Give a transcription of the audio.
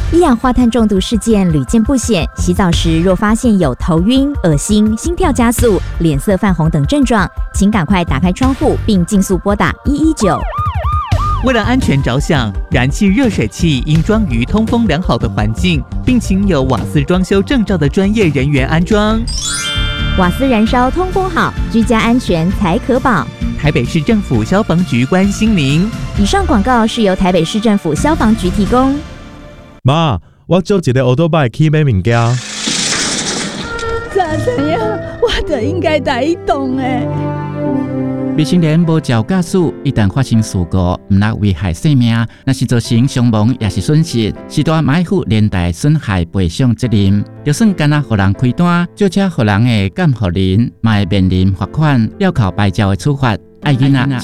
一氧化碳中毒事件屡见不鲜，洗澡时若发现有头晕、恶心、心跳加速、脸色泛红等症状，请赶快打开窗户并尽速拨打119。 为了安全着想，燃气热水器应装于通风良好的环境，并请有瓦斯装修证照的专业人员安装。 瓦斯燃烧通风好，居家安全才可保。 台北市政府消防局关心您。 以上广告是由台北市政府消防局提供。 妈，我租一个欧多拜去买物件。 怎样？我就应该带伊动诶。 未成年无照驾驶，一旦发生事故，毋但危害生命，若是造成伤亡也是损失，适当买负连带损害赔偿责任。就算干那互人开单，借车互人的监护人，嘛会面临罚款、吊扣牌照的处罚。爱囡仔